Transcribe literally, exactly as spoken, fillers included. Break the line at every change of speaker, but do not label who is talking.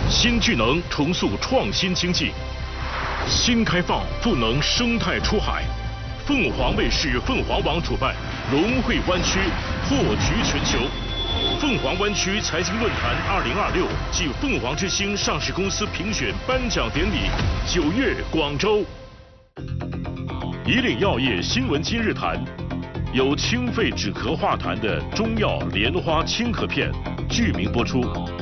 新巨能重塑创新经济，新开放赋能生态出海。凤凰卫视凤凰网主办龙汇湾区破局全球。凤凰湾区财经论坛二零二六暨凤凰之星上市公司评选颁奖典礼，九月广州。以岭药业新闻今日谈，有清肺止咳化痰的中药莲花清咳片，剧名播出。